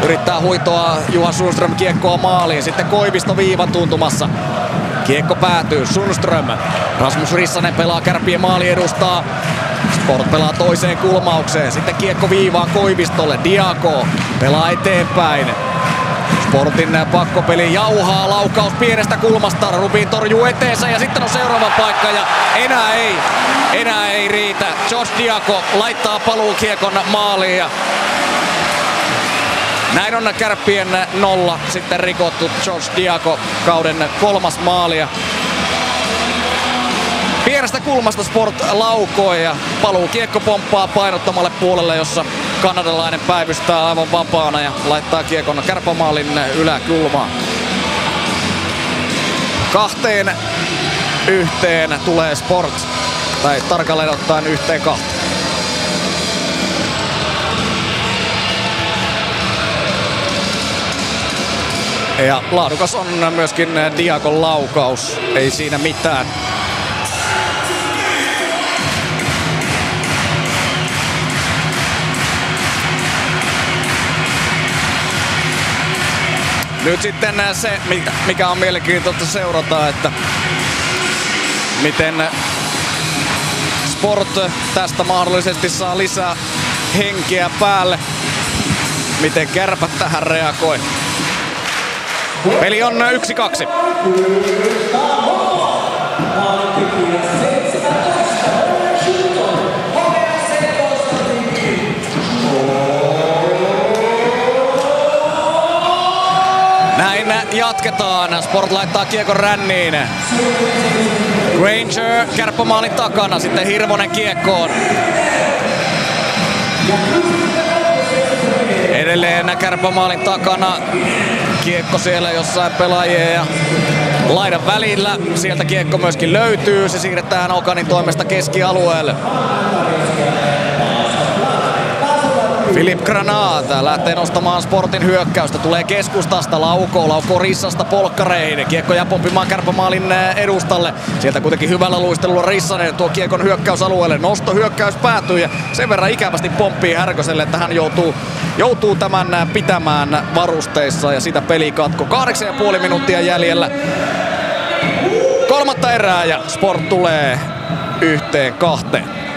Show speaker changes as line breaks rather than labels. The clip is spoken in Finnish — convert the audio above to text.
yrittää huitoa Johan Sundström kiekkoa maaliin. Sitten Koivisto viivan tuntumassa. Kiekko päätyy. Sundström. Rasmus Rissanen pelaa Kärppien maali edustaa. Sport pelaa toiseen kulmaukseen. Sitten kiekko viivaan Koivistolle. Diaco pelaa eteenpäin. Sportin pakkopeli jauhaa, laukaus pienestä kulmasta, Rubin torjuu eteensä ja sitten on seuraava paikka ja enää ei riitä. Josh Diaco laittaa paluukiekon maaliin ja näin on Kärppien 0 sitten rikottu. Josh Diaco kauden 3. maalia. Pienestä kulmasta Sport laukoi ja paluukiekko pomppaa painottamalle puolelle, jossa kanadalainen päivystää aivan vapaana ja laittaa kiekon kärpämaalin yläkulmaan. 2-1 tulee Sport, tai tarkalleen ottaen 1-2. Ja laadukas on myöskin Diacon laukaus, ei siinä mitään. Nyt sitten se, mikä on mielenkiintoista seurata, että miten Sport tästä mahdollisesti saa lisää henkeä päälle. Miten Kärpät tähän reagoi. Peli on 1-2. Näin jatketaan. Sport laittaa kiekon ränniin. Granger kärppämaalin takana. Sitten Hirvonen kiekkoon. Edelleen kärppämaalin takana. Kiekko siellä jossain pelaajien ja laidan välillä. Sieltä kiekko myöskin löytyy. Se siirretään Okanin toimesta keskialueelle. Filip Granat lähtee nostamaan Sportin hyökkäystä. Tulee keskustasta, laukoo Rissasta polkkareihin. Kiekko jää pomppimaan kärppämaalin edustalle. Sieltä kuitenkin hyvällä luistelulla Rissanen tuo kiekon hyökkäysalueelle. Nostohyökkäys päätyy ja sen verran ikävästi pomppii Härköselle, että hän joutuu tämän pitämään varusteissa ja sitä pelikatko. 8,5 minuuttia jäljellä. 3. erää ja Sport tulee 1-2.